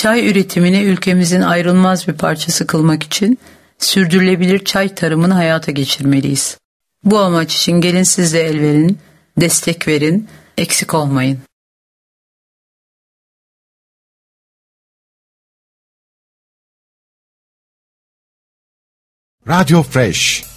Çay üretimini ülkemizin ayrılmaz bir parçası kılmak için sürdürülebilir çay tarımını hayata geçirmeliyiz. Bu amaç için gelin siz de el verin, destek verin, eksik olmayın. Radyo Fresh